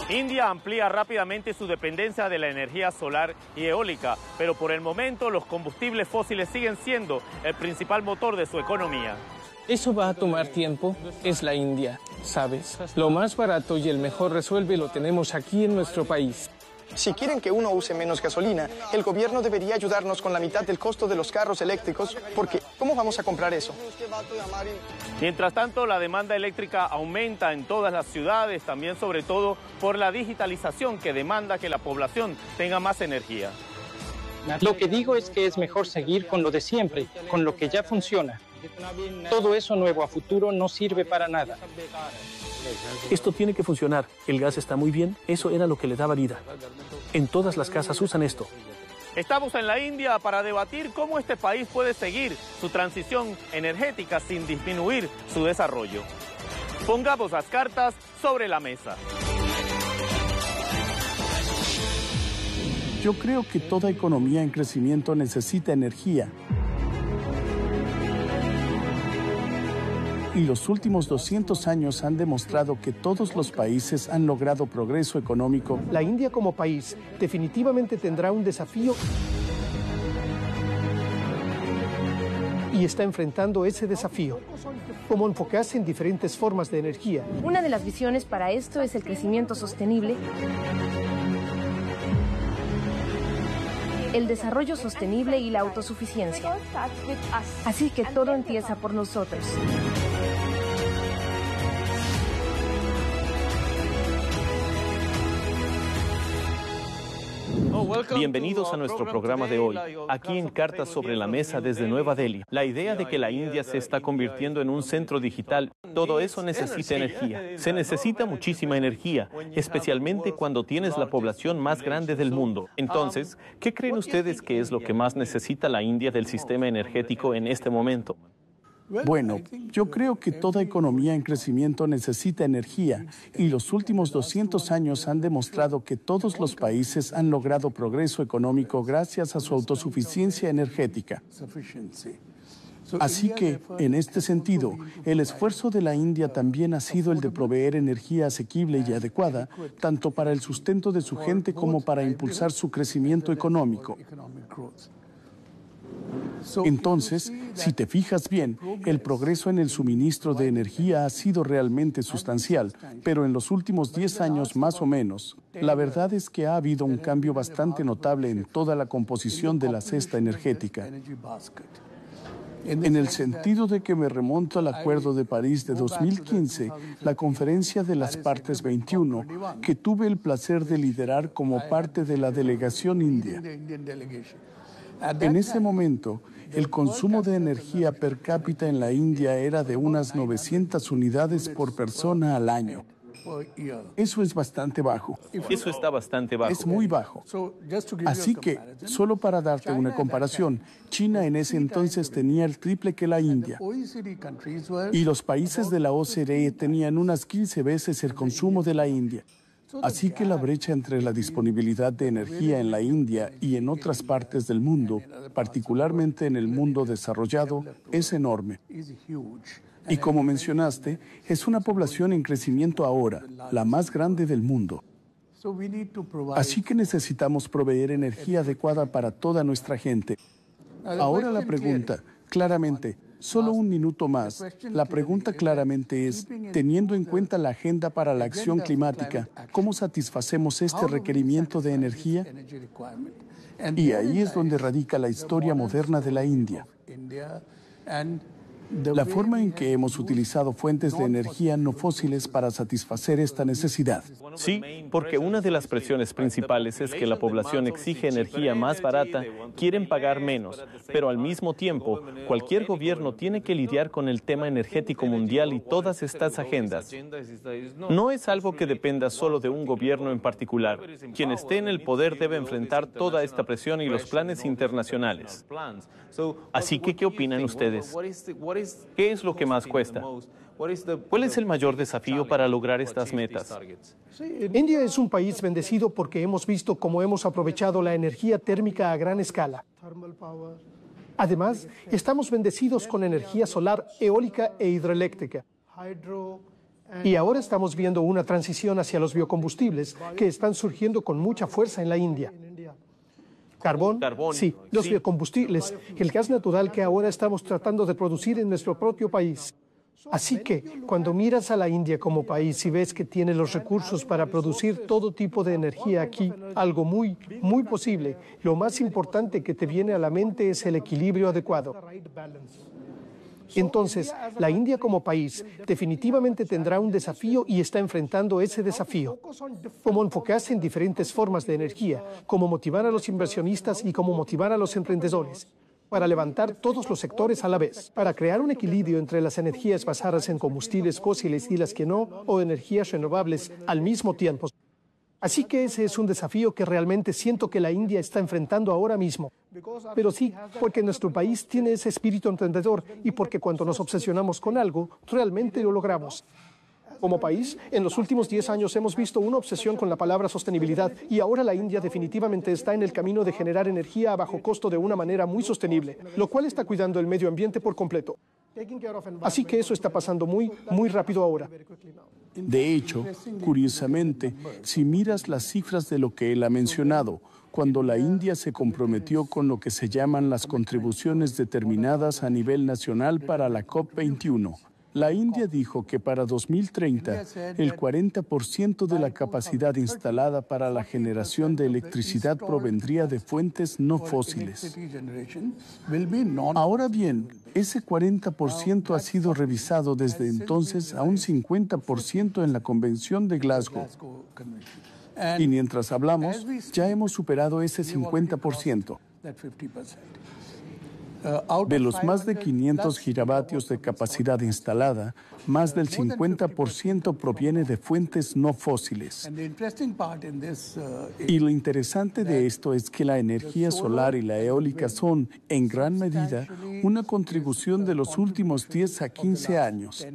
India amplía rápidamente su dependencia de la energía solar y eólica, pero por el momento los combustibles fósiles siguen siendo el principal motor de su economía. Eso va a tomar tiempo, es la India, ¿sabes? Lo más barato y el mejor resuelve lo tenemos aquí en nuestro país. Si quieren que uno use menos gasolina, el gobierno debería ayudarnos con la mitad del costo de los carros eléctricos, porque ¿cómo vamos a comprar eso? Mientras tanto, la demanda eléctrica aumenta en todas las ciudades, también sobre todo por la digitalización que demanda que la población tenga más energía. Lo que digo es que es mejor seguir con lo de siempre, con lo que ya funciona. Todo eso nuevo a futuro no sirve para nada. Esto tiene que funcionar. El gas está muy bien. Eso era lo que le daba vida. En todas las casas usan esto. Estamos en la India para debatir cómo este país puede seguir su transición energética sin disminuir su desarrollo. Pongamos las cartas sobre la mesa. Yo creo que toda economía en crecimiento necesita energía. Y los últimos 200 años han demostrado que todos los países han logrado progreso económico. La India como país definitivamente tendrá un desafío y está enfrentando ese desafío. Cómo enfocarse en diferentes formas de energía. Una de las visiones para esto es el crecimiento sostenible, el desarrollo sostenible y la autosuficiencia. Así que todo empieza por nosotros. Bienvenidos a nuestro programa de hoy, aquí en Cartas sobre la Mesa desde Nueva Delhi. La idea de que la India se está convirtiendo en un centro digital, todo eso necesita energía. Se necesita muchísima energía, especialmente cuando tienes la población más grande del mundo. Entonces, ¿qué creen ustedes que es lo que más necesita la India del sistema energético en este momento? Bueno, yo creo que toda economía en crecimiento necesita energía y los últimos 200 años han demostrado que todos los países han logrado progreso económico gracias a su autosuficiencia energética. Así que, en este sentido, el esfuerzo de la India también ha sido el de proveer energía asequible y adecuada, tanto para el sustento de su gente como para impulsar su crecimiento económico. Entonces, si te fijas bien, el progreso en el suministro de energía ha sido realmente sustancial, pero en los últimos 10 años más o menos, la verdad es que ha habido un cambio bastante notable en toda la composición de la cesta energética. En el sentido de que me remonto al Acuerdo de París de 2015, la Conferencia de las Partes 21, que tuve el placer de liderar como parte de la delegación india. En ese momento, el consumo de energía per cápita en la India era de unas 900 unidades por persona al año. Eso es bastante bajo. Eso está bastante bajo. Es muy bajo. Así que, solo para darte una comparación, China en ese entonces tenía el triple que la India. Y los países de la OCDE tenían unas 15 veces el consumo de la India. Así que la brecha entre la disponibilidad de energía en la India y en otras partes del mundo, particularmente en el mundo desarrollado, es enorme. Y como mencionaste, es una población en crecimiento ahora, la más grande del mundo. Así que necesitamos proveer energía adecuada para toda nuestra gente. Ahora la pregunta, claramente, solo un minuto más. La pregunta claramente es, teniendo en cuenta la agenda para la acción climática, ¿cómo satisfacemos este requerimiento de energía? Y ahí es donde radica la historia moderna de la India. La forma en que hemos utilizado fuentes de energía no fósiles para satisfacer esta necesidad. Sí, porque una de las presiones principales es que la población exige energía más barata, quieren pagar menos, pero al mismo tiempo, cualquier gobierno tiene que lidiar con el tema energético mundial y todas estas agendas. No es algo que dependa solo de un gobierno en particular. Quien esté en el poder debe enfrentar toda esta presión y los planes internacionales. Así que, ¿qué opinan ustedes? ¿Qué es lo que más cuesta? ¿Cuál es el mayor desafío para lograr estas metas? India es un país bendecido porque hemos visto cómo hemos aprovechado la energía térmica a gran escala. Además, estamos bendecidos con energía solar, eólica e hidroeléctrica. Y ahora estamos viendo una transición hacia los biocombustibles que están surgiendo con mucha fuerza en la India. Carbón, sí, los biocombustibles, el gas natural que ahora estamos tratando de producir en nuestro propio país. Así que, cuando miras a la India como país y ves que tiene los recursos para producir todo tipo de energía aquí, algo muy, muy posible, lo más importante que te viene a la mente es el equilibrio adecuado. Entonces, la India como país definitivamente tendrá un desafío y está enfrentando ese desafío. Cómo enfocarse en diferentes formas de energía, cómo motivar a los inversionistas y cómo motivar a los emprendedores, para levantar todos los sectores a la vez, para crear un equilibrio entre las energías basadas en combustibles fósiles y las que no, o energías renovables al mismo tiempo. Así que ese es un desafío que realmente siento que la India está enfrentando ahora mismo. Pero sí, porque nuestro país tiene ese espíritu emprendedor y porque cuando nos obsesionamos con algo, realmente lo logramos. Como país, en los últimos 10 años hemos visto una obsesión con la palabra sostenibilidad y ahora la India definitivamente está en el camino de generar energía a bajo costo de una manera muy sostenible, lo cual está cuidando el medio ambiente por completo. Así que eso está pasando muy, muy rápido ahora. De hecho, curiosamente, si miras las cifras de lo que él ha mencionado, cuando la India se comprometió con lo que se llaman las contribuciones determinadas a nivel nacional para la COP21, la India dijo que para 2030 el 40% de la capacidad instalada para la generación de electricidad provendría de fuentes no fósiles. Ahora bien, ese 40% ha sido revisado desde entonces a un 50% en la Convención de Glasgow. Y mientras hablamos, ya hemos superado ese 50%. De los más de 500 gigavatios de capacidad instalada, más del 50% proviene de fuentes no fósiles. Y lo interesante de esto es que la energía solar y la eólica son, en gran medida, una contribución de los últimos 10 a 15 años.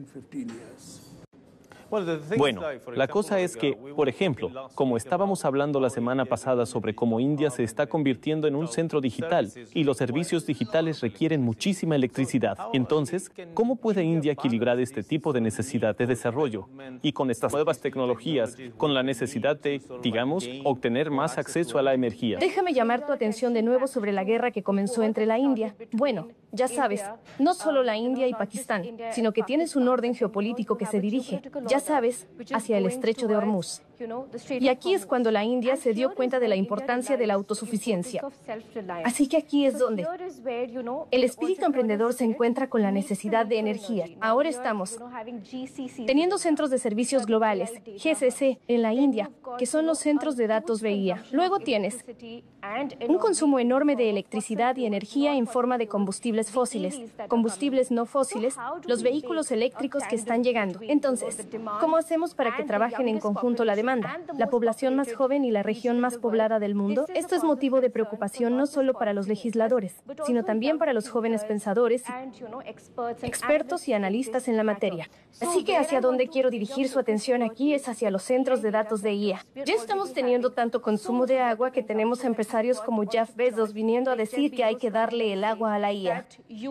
Bueno, la cosa es que, por ejemplo, como estábamos hablando la semana pasada sobre cómo India se está convirtiendo en un centro digital y los servicios digitales requieren muchísima electricidad. Entonces, ¿cómo puede India equilibrar este tipo de necesidad de desarrollo? Y con estas nuevas tecnologías, con la necesidad de, digamos, obtener más acceso a la energía. Déjame llamar tu atención de nuevo sobre la guerra que comenzó entre la India. Bueno, ya sabes, no solo la India y Pakistán, sino que tienes un orden geopolítico que se dirige, ya sabes, hacia el estrecho de Hormuz. Y aquí es cuando la India se dio cuenta de la importancia de la autosuficiencia. Así que aquí es donde el espíritu emprendedor se encuentra con la necesidad de energía. Ahora estamos teniendo centros de servicios globales, GCC, en la India, que son los centros de datos BIA. Luego tienes un consumo enorme de electricidad y energía en forma de combustibles fósiles, combustibles no fósiles, los vehículos eléctricos que están llegando. Entonces, ¿cómo hacemos para que trabajen en conjunto la demanda? La población más joven y la región más poblada del mundo. Esto es motivo de preocupación no solo para los legisladores, sino también para los jóvenes pensadores, expertos y analistas en la materia. Así que hacia donde quiero dirigir su atención aquí es hacia los centros de datos de IA. Ya estamos teniendo tanto consumo de agua que tenemos empresarios como Jeff Bezos viniendo a decir que hay que darle el agua a la IA.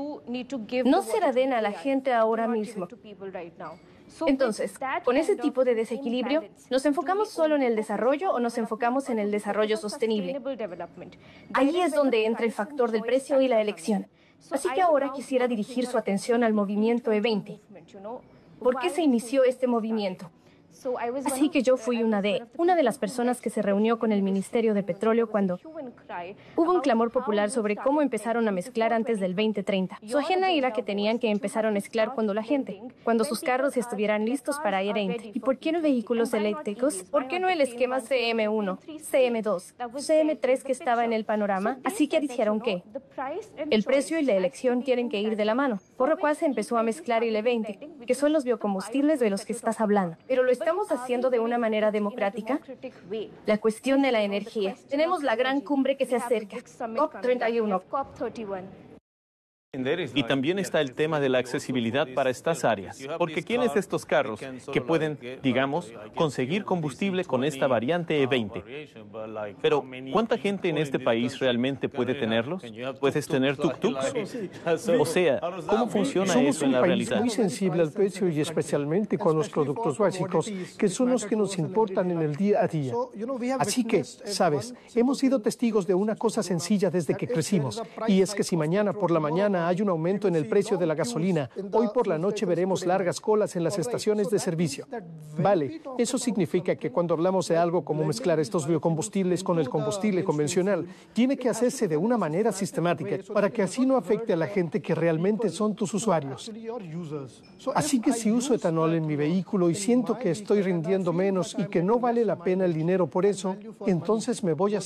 No se la den a la gente ahora mismo. Entonces, con ese tipo de desequilibrio, ¿nos enfocamos solo en el desarrollo o nos enfocamos en el desarrollo sostenible? Ahí es donde entra el factor del precio y la elección. Así que ahora quisiera dirigir su atención al movimiento E20. ¿Por qué se inició este movimiento? Así que yo fui una de las personas que se reunió con el Ministerio de Petróleo cuando hubo un clamor popular sobre cómo empezaron a mezclar antes del 2030. Su agenda era que tenían que empezar a mezclar cuando sus carros estuvieran listos para E20. ¿Y por qué no vehículos eléctricos? ¿Por qué no el esquema CM1, CM2, CM3 que estaba en el panorama? Así que dijeron que el precio y la elección tienen que ir de la mano, por lo cual se empezó a mezclar el E20, que son los biocombustibles de los que estás hablando. Pero lo estamos haciendo de una manera democrática. La cuestión de la energía. Tenemos la gran cumbre que se acerca, COP31. Y también está el tema de la accesibilidad para estas áreas, porque ¿quiénes estos carros que pueden, digamos, conseguir combustible con esta variante E20? Pero, ¿cuánta gente en este país realmente puede tenerlos? ¿Puedes tener tuk-tuks? O sea, ¿cómo funciona eso en la realidad? Somos un país muy sensible al precio y especialmente con los productos básicos, que son los que nos importan en el día a día. Así que, sabes, hemos sido testigos de una cosa sencilla desde que crecimos, y es que si mañana por la mañana hay un aumento en el precio de la gasolina, hoy por la noche veremos largas colas en las estaciones de servicio. Vale, eso significa que cuando hablamos de algo como mezclar estos biocombustibles con el combustible convencional, tiene que hacerse de una manera sistemática para que así no afecte a la gente que realmente son tus usuarios. Así que si uso etanol en mi vehículo y siento que estoy rindiendo menos y que no vale la pena el dinero por eso, entonces me voy a